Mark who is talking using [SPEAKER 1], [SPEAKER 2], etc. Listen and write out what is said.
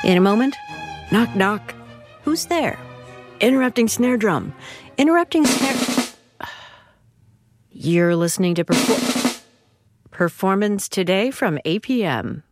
[SPEAKER 1] In a moment,
[SPEAKER 2] Knock, knock.
[SPEAKER 1] who's there?
[SPEAKER 2] Interrupting snare drum.
[SPEAKER 1] Interrupting snare. You're listening to Performance Today from APM.